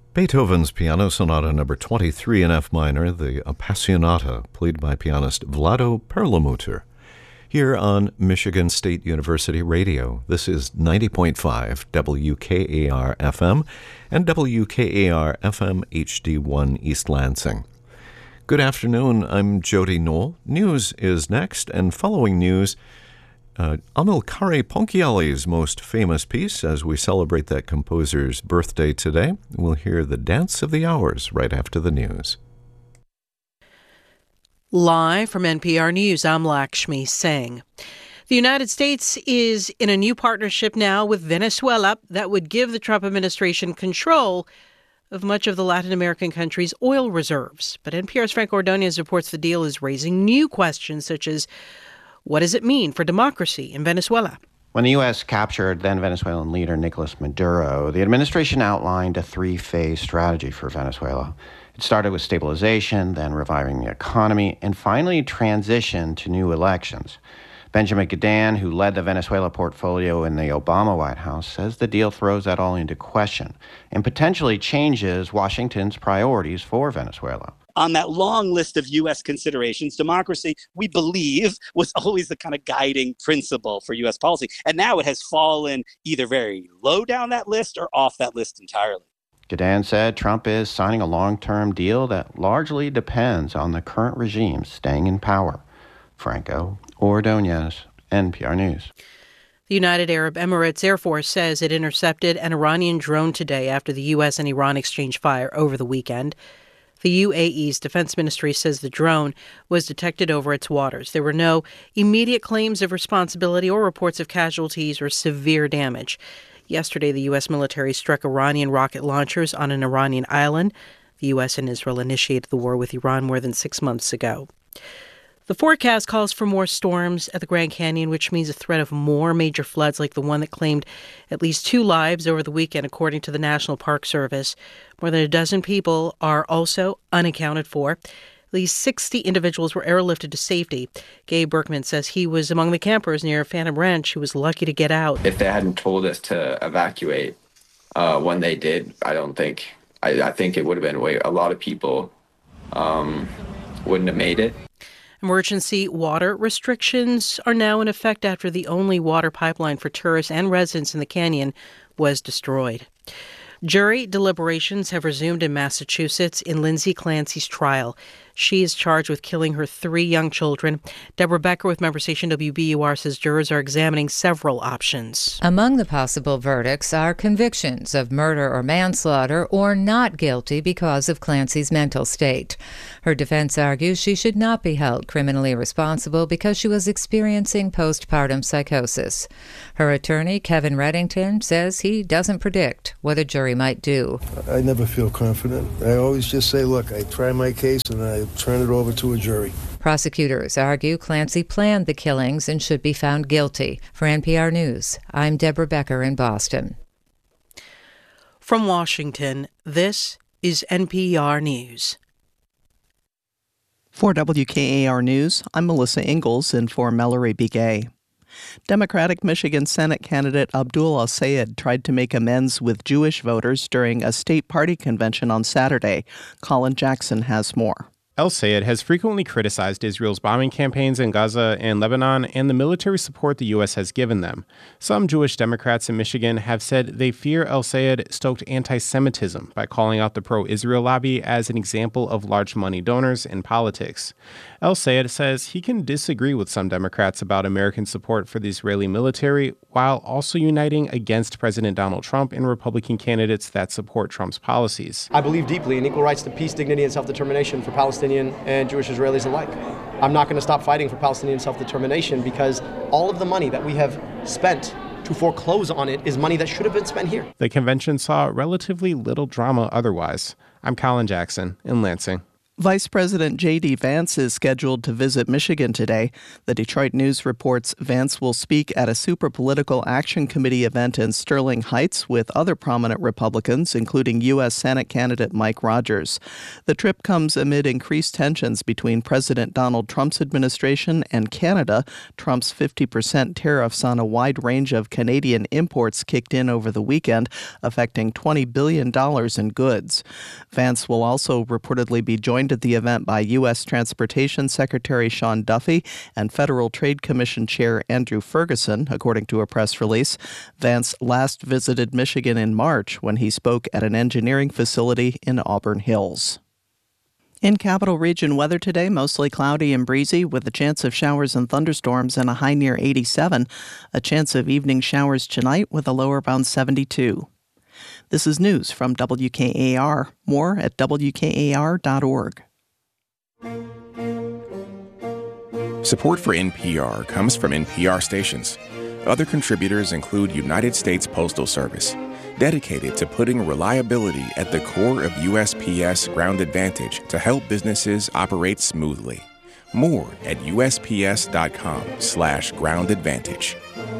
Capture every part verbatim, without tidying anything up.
Beethoven's Piano Sonata number twenty-three in F minor, the Appassionata, played by pianist Vlado Perlmutter, here on Michigan State University Radio. This is ninety point five W K A R F M and W K A R F M H D one East Lansing. Good afternoon, I'm Jody Knoll. News is next, and following news, Uh, Amilcare Ponchielli's most famous piece as we celebrate that composer's birthday today. We'll hear the Dance of the Hours right after the news. Live from N P R News, I'm Lakshmi Singh. The United States is in a new partnership now with Venezuela that would give the Trump administration control of much of the Latin American country's oil reserves. But N P R's Frank Ordonez reports the deal is raising new questions such as, what does it mean for democracy in Venezuela? When the U S captured then Venezuelan leader Nicolas Maduro, the administration outlined a three-phase strategy for Venezuela. It started with stabilization, then reviving the economy, and finally transition to new elections. Benjamin Gadan, who led the Venezuela portfolio in the Obama White House, says the deal throws that all into question and potentially changes Washington's priorities for Venezuela. On that long list of U S considerations, democracy, we believe, was always the kind of guiding principle for U S policy. And now it has fallen either very low down that list or off that list entirely. Gadan said Trump is signing a long-term deal that largely depends on the current regime staying in power. Franco Ordonez, N P R News. The United Arab Emirates Air Force says it intercepted an Iranian drone today after the U S and Iran exchanged fire over the weekend. The U A E's defense ministry says the drone was detected over its waters. There were no immediate claims of responsibility or reports of casualties or severe damage. Yesterday, the U S military struck Iranian rocket launchers on an Iranian island. The U S and Israel initiated the war with Iran more than six months ago. The forecast calls for more storms at the Grand Canyon, which means a threat of more major floods like the one that claimed at least two lives over the weekend, according to the National Park Service. More than a dozen people are also unaccounted for. At least sixty individuals were airlifted to safety. Gabe Berkman says he was among the campers near Phantom Ranch who was lucky to get out. If they hadn't told us to evacuate uh, when they did, I don't think, I, I think it would have been way, a lot of people um, wouldn't have made it. Emergency water restrictions are now in effect after the only water pipeline for tourists and residents in the canyon was destroyed. Jury deliberations have resumed in Massachusetts in Lindsay Clancy's trial. She is charged with killing her three young children. Deborah Becker with member station W B U R says jurors are examining several options. Among the possible verdicts are convictions of murder or manslaughter or not guilty because of Clancy's mental state. Her defense argues she should not be held criminally responsible because she was experiencing postpartum psychosis. Her attorney, Kevin Reddington, says he doesn't predict what a jury might do. I never feel confident. I always just say, look, I try my case and I turn it over to a jury. Prosecutors argue Clancy planned the killings and should be found guilty. For N P R News, I'm Deborah Becker in Boston. From Washington, this is N P R News. For W K A R News, I'm Melissa Ingalls in for Mallory Begay. Democratic Michigan Senate candidate Abdul El-Sayed tried to make amends with Jewish voters during a state party convention on Saturday. Colin Jackson has more. El-Sayed has frequently criticized Israel's bombing campaigns in Gaza and Lebanon and the military support the U S has given them. Some Jewish Democrats in Michigan have said they fear El-Sayed stoked anti-Semitism by calling out the pro-Israel lobby as an example of large money donors in politics. El-Sayed says he can disagree with some Democrats about American support for the Israeli military while also uniting against President Donald Trump and Republican candidates that support Trump's policies. I believe deeply in equal rights to peace, dignity, and self-determination for Palestinians and Jewish Israelis alike. I'm not going to stop fighting for Palestinian self-determination because all of the money that we have spent to foreclose on it is money that should have been spent here. The convention saw relatively little drama otherwise. I'm Colin Jackson in Lansing. Vice President J D. Vance is scheduled to visit Michigan today. The Detroit News reports Vance will speak at a Super Political Action Committee event in Sterling Heights with other prominent Republicans, including U S Senate candidate Mike Rogers. The trip comes amid increased tensions between President Donald Trump's administration and Canada. Trump's fifty percent tariffs on a wide range of Canadian imports kicked in over the weekend, affecting twenty billion dollars in goods. Vance will also reportedly be joined at the event by U S Transportation Secretary Sean Duffy and Federal Trade Commission Chair Andrew Ferguson, according to a press release. Vance last visited Michigan in March when he spoke at an engineering facility in Auburn Hills. In Capital Region weather today, mostly cloudy and breezy with a chance of showers and thunderstorms and a high near eighty-seven. A chance of evening showers tonight with a low around seventy-two. This is news from W K A R. More at W K A R dot org. Support for N P R comes from N P R stations. Other contributors include United States Postal Service, dedicated to putting reliability at the core of U S P S Ground Advantage to help businesses operate smoothly. More at U S P S dot com slash ground advantage.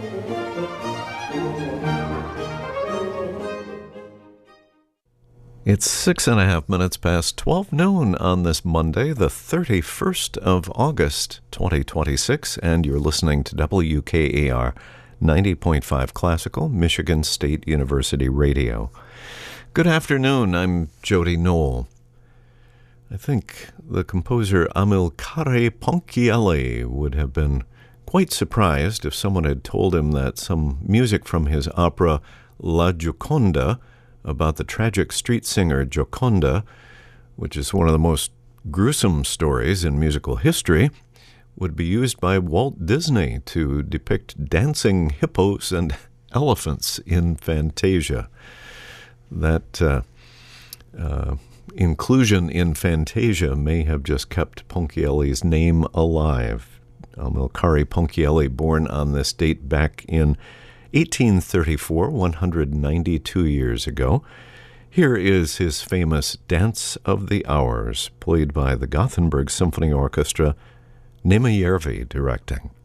It's six and a half minutes past twelve noon on this Monday, the thirty-first of August, twenty twenty-six, and you're listening to W K A R ninety point five Classical, Michigan State University Radio. Good afternoon, I'm Jody Knoll. I think the composer Amilcare Ponchielli would have been quite surprised if someone had told him that some music from his opera La Gioconda, about the tragic street singer Gioconda, which is one of the most gruesome stories in musical history, would be used by Walt Disney to depict dancing hippos and elephants in Fantasia. That uh, uh, inclusion in Fantasia may have just kept Ponchielli's name alive. Amilcare Ponchielli, born on this date back in eighteen thirty-four, one hundred ninety-two years ago. Here is his famous Dance of the Hours, played by the Gothenburg Symphony Orchestra, Nima Järvi directing.